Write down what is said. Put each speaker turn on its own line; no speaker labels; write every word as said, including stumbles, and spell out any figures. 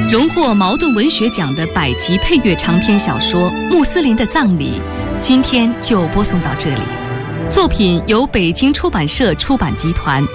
荣获茅盾文学奖的百集配乐长篇小说《穆斯林的葬礼》，今天就播送到这里。作品由北京出版社出版集团